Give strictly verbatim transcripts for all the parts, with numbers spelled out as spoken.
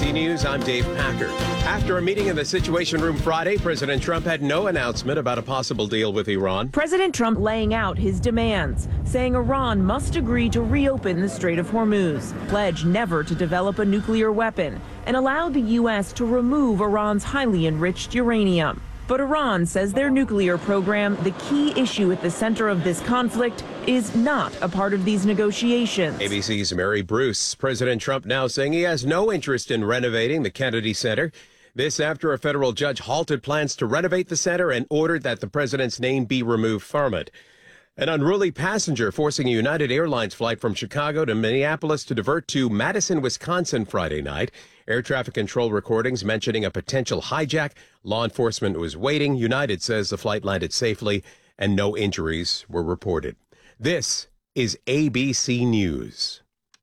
C News, I'm Dave Packer. After a meeting in the Situation Room Friday, President Trump had no announcement about a possible deal with Iran. President Trump laying out his demands, saying Iran must agree to reopen the Strait of Hormuz, pledge never to develop a nuclear weapon, and allow the U S to remove Iran's highly enriched uranium. But Iran says their nuclear program, the key issue at the center of this conflict, is not a part of these negotiations. A B C's Mary Bruce. President Trump now saying he has no interest in renovating the Kennedy Center. This after a federal judge halted plans to renovate the center and ordered that the president's name be removed from it. An unruly passenger forcing a United Airlines flight from Chicago to Minneapolis to divert to Madison, Wisconsin Friday night. Air traffic control recordings mentioning a potential hijack. Law enforcement was waiting. United says the flight landed safely and no injuries were reported. This is A B C News.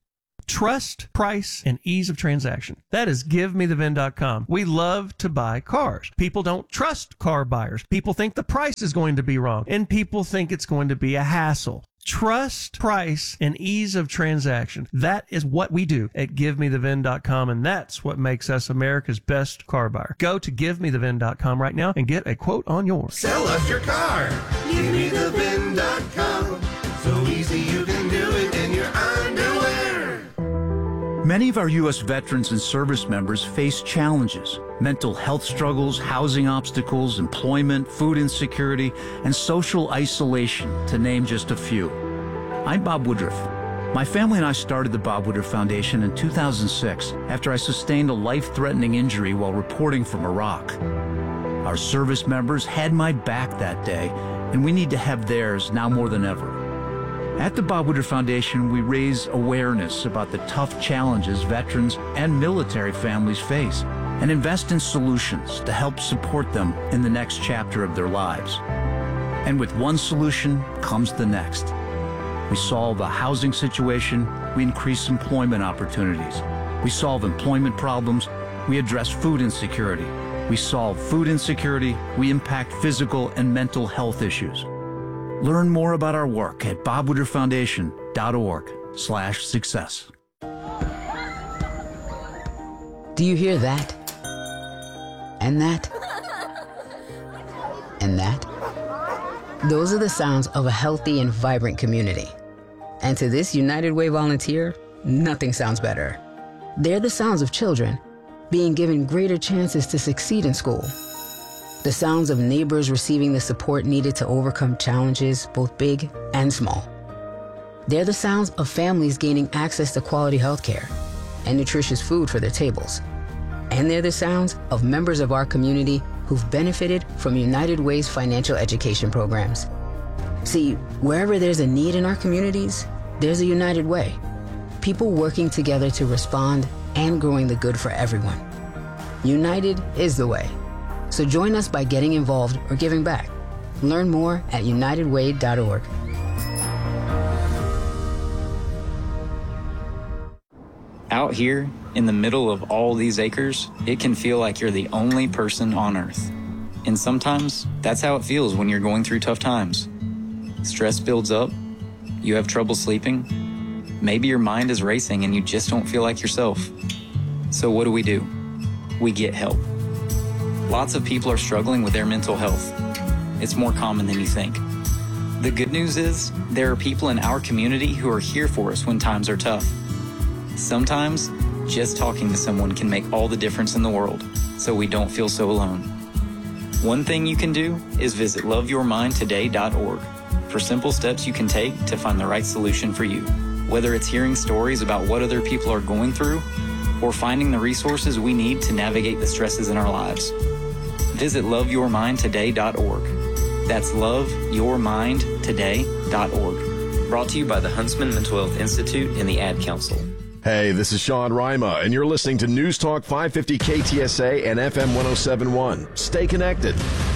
Trust, price, and ease of transaction. That is give me the V I N dot com. We love to buy cars. People don't trust car buyers. People think the price is going to be wrong, and people think it's going to be a hassle. Trust, price, and ease of transaction. That is what we do at give me the V I N dot com, and that's what makes us America's best car buyer. Go to give me the V I N dot com right now and get a quote on yours. Sell us your car. give me the V I N dot com. So easy you can do it in your underwear. Many of our U S veterans and service members face challenges: mental health struggles, housing obstacles, employment, food insecurity, and social isolation, to name just a few. I'm Bob Woodruff. My family and I started the Bob Woodruff Foundation in two thousand six after I sustained a life-threatening injury while reporting from Iraq. Our service members had my back that day, and we need to have theirs now more than ever. At the Bob Woodruff Foundation, we raise awareness about the tough challenges veterans and military families face and invest in solutions to help support them in the next chapter of their lives. And with one solution comes the next. We solve a housing situation, we increase employment opportunities. We solve employment problems, we address food insecurity. We solve food insecurity, we impact physical and mental health issues. Learn more about our work at bob woodruff foundation dot org slash success. Do you hear that? And that? And that? Those are the sounds of a healthy and vibrant community. And to this United Way volunteer, nothing sounds better. They're the sounds of children being given greater chances to succeed in school. The sounds of neighbors receiving the support needed to overcome challenges, both big and small. They're the sounds of families gaining access to quality health care and nutritious food for their tables. And they're the sounds of members of our community who've benefited from United Way's financial education programs. See, wherever there's a need in our communities, there's a United Way. People working together to respond and growing the good for everyone. United is the way. So join us by getting involved or giving back. Learn more at united way dot org. Out here, in the middle of all these acres, it can feel like you're the only person on Earth. And sometimes, that's how it feels when you're going through tough times. Stress builds up, you have trouble sleeping, maybe your mind is racing and you just don't feel like yourself. So what do we do? We get help. Lots of people are struggling with their mental health. It's more common than you think. The good news is, there are people in our community who are here for us when times are tough. Sometimes, just talking to someone can make all the difference in the world, so we don't feel so alone. One thing you can do is visit love your mind today dot org for simple steps you can take to find the right solution for you. Whether it's hearing stories about what other people are going through, or finding the resources we need to navigate the stresses in our lives. Visit love your mind today dot org. That's love your mind today dot org. Brought to you by the Huntsman Mental Health Institute and the Ad Council. Hey, this is Sean Rima, and you're listening to News Talk five fifty K T S A and F M one oh seven point one. Stay connected.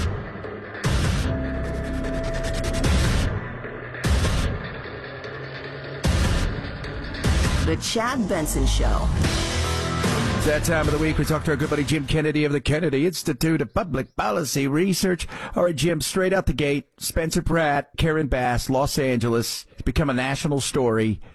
The Chad Benson Show. It's that time of the week we talk to our good buddy Jim Kennedy of the Kennedy Institute of Public Policy Research. All right, Jim, straight out the gate, Spencer Pratt, Karen Bass, Los Angeles. It's become a national story.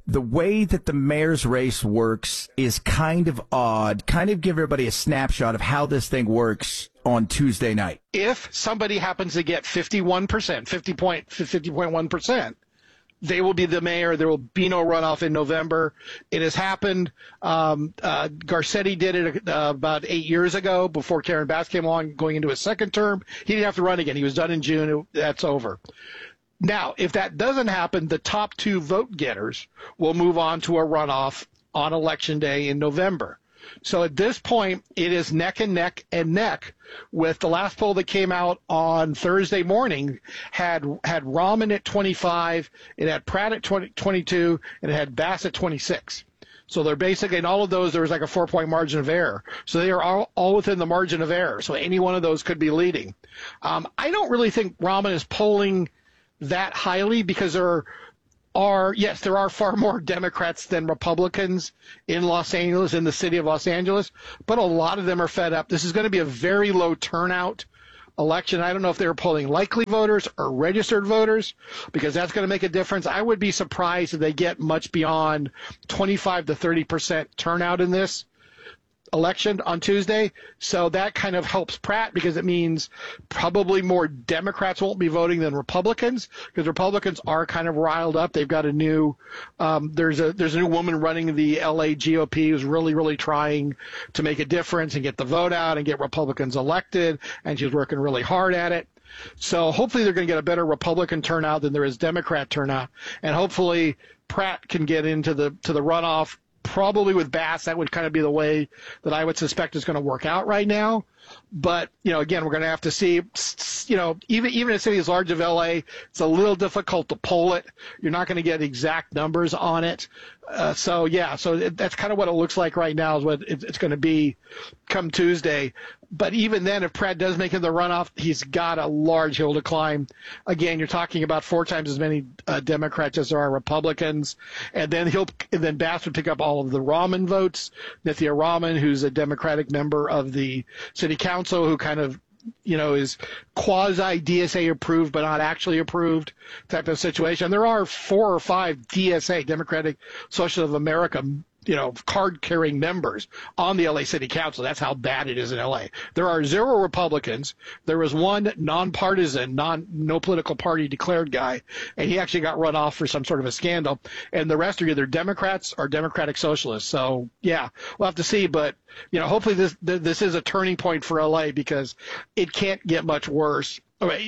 the way that the mayor's race works is kind of odd. Kind of give everybody a snapshot of how this thing works on Tuesday night. If somebody happens to get fifty-one percent, fifty point one percent, they will be the mayor. There will be no runoff in November. It has happened. Um, uh, Garcetti did it uh, about eight years ago before Karen Bass came along, going into his second term. He didn't have to run again. He was done in June. That's over. Now, if that doesn't happen, the top two vote getters will move on to a runoff on Election Day in November. So at this point, it is neck and neck and neck with the last poll that came out on Thursday morning had had Rahman at twenty-five, it had Pratt at twenty, twenty-two, and it had Bass at twenty-six. So they're basically, in all of those, there was like a four-point margin of error. So they are all, all within the margin of error. So any one of those could be leading. Um, I don't really think Rahman is polling that highly because there are Are yes, there are far more Democrats than Republicans in Los Angeles, in the city of Los Angeles, but a lot of them are fed up. This is going to be a very low turnout election. I don't know if they're polling likely voters or registered voters, because that's going to make a difference. I would be surprised if they get much beyond twenty-five to thirty percent turnout in this election on Tuesday. So that kind of helps Pratt because it means probably more Democrats won't be voting than Republicans, because Republicans are kind of riled up. They've got a new um, there's a there's a new woman running the L A G O P who's really really trying to make a difference and get the vote out and get Republicans elected, and she's working really hard at it. So hopefully they're going to get a better Republican turnout than there is Democrat turnout, and hopefully Pratt can get into the to the runoff. Probably with Bass, that would kind of be the way that I would suspect is going to work out right now. But, you know, again, we're going to have to see, you know, even even in a city as large as L A, it's a little difficult to poll it. You're not going to get exact numbers on it. Uh, so, yeah, so it, that's kind of what it looks like right now is what it, it's going to be come Tuesday. But even then, if Pratt does make it the runoff, he's got a large hill to climb. Again, you're talking about four times as many uh, Democrats as there are Republicans. And then he'll, and then Bass would pick up all of the Rahman votes. Nithya Rahman, who's a Democratic member of the city council, who kind of, you know, is quasi D S A approved but not actually approved type of situation. There are four or five D S A, Democratic Socialist of America, you know, card-carrying members on the L A City Council. That's how bad it is in L A. There are zero Republicans. There was one nonpartisan, non no political party declared guy, and he actually got run off for some sort of a scandal. And the rest are either Democrats or Democratic Socialists. So yeah, we'll have to see. But you know, hopefully this this is a turning point for L A because it can't get much worse.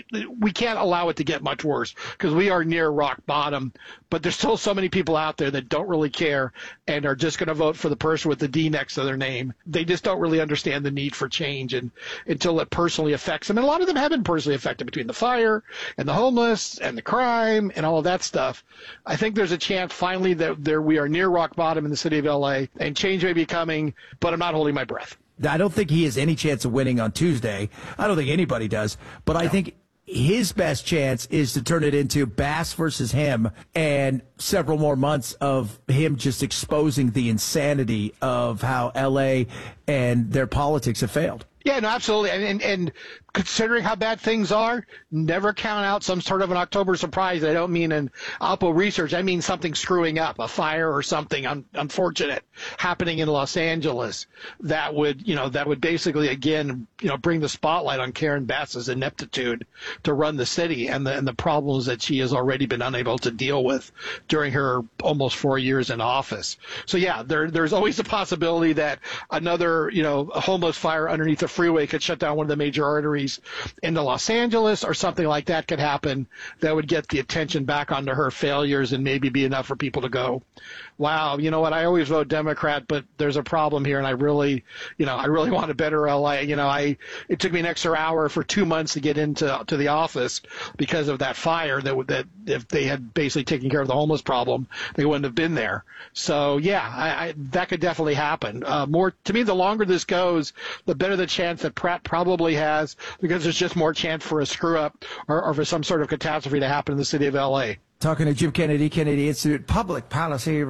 We can't allow it to get much worse because we are near rock bottom, but there's still so many people out there that don't really care and are just going to vote for the person with the D next to their name. They just don't really understand the need for change and until it personally affects them. And a lot of them have been personally affected between the fire and the homeless and the crime and all of that stuff. I think there's a chance finally that there we are near rock bottom in the city of L A and change may be coming, but I'm not holding my breath. I don't think he has any chance of winning on Tuesday. I don't think anybody does. But I no. think his best chance is to turn it into Bass versus him and several more months of him just exposing the insanity of how L A and their politics have failed. Yeah, no, absolutely. And, and, and considering how bad things are, never count out some sort of an October surprise. I don't mean an Alpo research. I mean something screwing up, a fire or something un- unfortunate happening in Los Angeles that would, you know, that would basically, again, you know, bring the spotlight on Karen Bass's ineptitude to run the city and the, and the problems that she has already been unable to deal with during her almost four years in office. So, yeah, there, there's always a possibility that another, you know, a homeless fire underneath the freeway could shut down one of the major arteries into Los Angeles or something like that could happen that would get the attention back onto her failures and maybe be enough for people to go, wow, you know what, I always vote Democrat, but there's a problem here and I really, you know, I really want a better L A. You know, I it took me an extra hour for two months to get into to the office because of that fire that that if they had basically taken care of the homeless problem, they wouldn't have been there. So, yeah, I, I, that could definitely happen. Uh, more to me, the longer this goes, the better the chance that Pratt probably has, because there's just more chance for a screw up or, or for some sort of catastrophe to happen in the city of L A. Talking to Jim Kennedy, Kennedy Institute Public Policy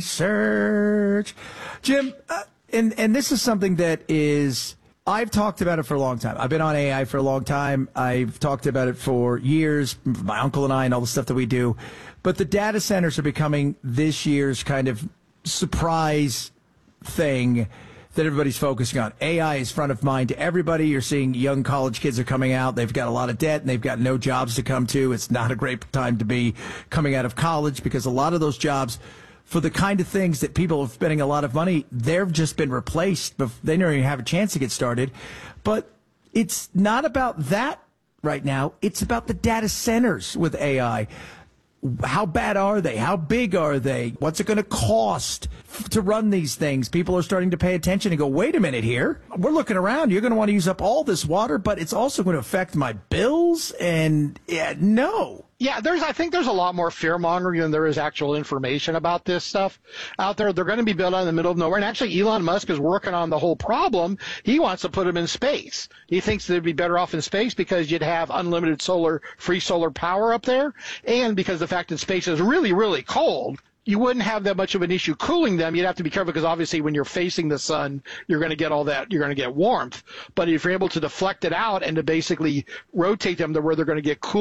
Research. Jim, uh, and, and this is something that is, I've talked about it for a long time. I've been on A I for a long time. I've talked about it for years, my uncle and I and all the stuff that we do. But the data centers are becoming this year's kind of surprise thing that everybody's focusing on. A I is front of mind to everybody. You're seeing young college kids are coming out. They've got a lot of debt and they've got no jobs to come to. It's not a great time to be coming out of college because a lot of those jobs, for the kind of things that people are spending a lot of money, they've just been replaced. But they don't even have a chance to get started. But it's not about that right now. It's about the data centers with A I. How bad are they? How big are they? What's it going to cost to run these things? People are starting to pay attention and go, wait a minute here. We're looking around. You're going to want to use up all this water, but it's also going to affect my bills. And yeah, no. Yeah, there's. I think there's a lot more fear mongering than there is actual information about this stuff out there. They're going to be built out in the middle of nowhere. And actually, Elon Musk is working on the whole problem. He wants to put them in space. He thinks they'd be better off in space because you'd have unlimited solar, free solar power up there. And because the fact that space is really, really cold, you wouldn't have that much of an issue cooling them. You'd have to be careful because obviously when you're facing the sun, you're going to get all that, you're going to get warmth. But if you're able to deflect it out and to basically rotate them to where they're going to get cool,